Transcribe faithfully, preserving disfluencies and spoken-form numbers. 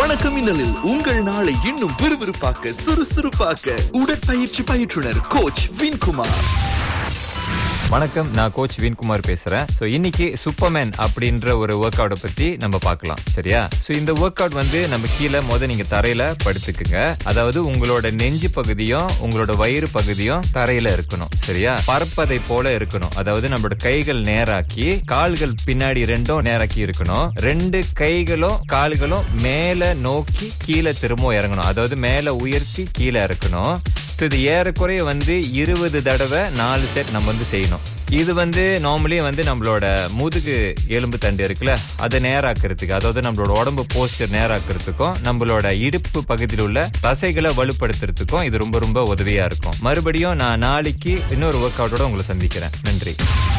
வணக்கம் மின்னலில் உங்கள் நாளை இன்னும் விறுவிறுப்பாக்க சுறுசுறுப்பாக்க உடற்பயிற்சி பயிற்றுனர் கோச் வின்குமார். வணக்கம், நான் கோச் வின்குமார் பேசுறேன். சோ இன்னைக்கு சூப்பர்மேன் அப்படின்ற ஒரு ஒர்க் அவுட்டை பத்தி நம்ம பார்க்கலாம், சரியா? சோ இந்த ஒர்க் அவுட் வந்து நம்ம கீழே மொத நீங்க தரையில படுத்துக்குங்க. அதாவது உங்களோட நெஞ்சு பகுதியும் உங்களோட வயிறு பகுதியும் தரையில இருக்கணும், சரியா? பறப்பதை போல இருக்கணும். அதாவது நம்மளோட கைகள் நேராக்கி, கால்கள் பின்னாடி ரெண்டும் நேராக்கி இருக்கணும். ரெண்டு கைகளும் கால்களும் மேல நோக்கி கீழே திரும்ப இறங்கணும். அதாவது மேல உயர்த்தி கீழே இறக்கணும். சோ இது ஏறக்குறைய வந்து இருபது தடவை நாலு செட் நம்ம வந்து செய்யணும். இது வந்து நார்மலி வந்து நம்மளோட முதுகு எலும்பு தண்டு இருக்குல்ல, அதை நேராக்குறதுக்கு, அதாவது நம்மளோட உடம்பு போஸ்டர் நேராக்குறதுக்கும் நம்மளோட இடுப்பு பகுதியில் உள்ள தசைகளை வலுப்படுத்துறதுக்கும் இது ரொம்ப ரொம்ப உதவியா இருக்கும். மறுபடியும் நான் நாளைக்கு இன்னொரு ஒர்க் அவுட்டோட உங்களை சந்திக்கிறேன். நன்றி.